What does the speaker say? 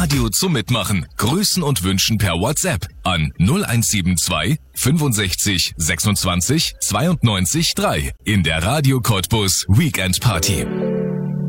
Radio zum Mitmachen. Grüßen und wünschen per WhatsApp an 0172 65 26 92 3 in der Radio Cottbus Weekend Party.